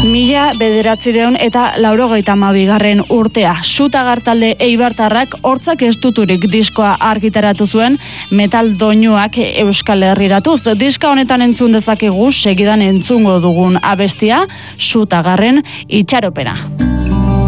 1982 urtea. Sutagar talde eibartarrak hortzak estuturik diskoa argitaratu zuen metal doinuak Euskal Herriratuz. Diska honetan entzun dezakegu segidan entzungo dugun abestia, Sutagarren itxaropena.